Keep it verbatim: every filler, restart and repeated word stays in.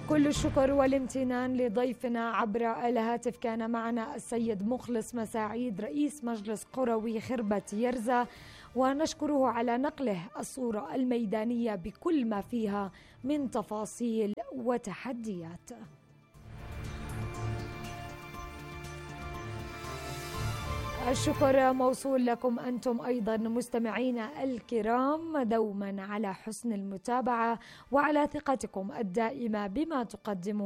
كل الشكر والامتنان لضيفنا عبر الهاتف. كان معنا السيد مخلص مساعيد رئيس مجلس قروي خربة يرزة، ونشكره على نقله الصورة الميدانية بكل ما فيها من تفاصيل وتحديات. الشكر موصول لكم أنتم أيضا مستمعينا الكرام، دوما على حسن المتابعة وعلى ثقتكم الدائمة بما تقدمون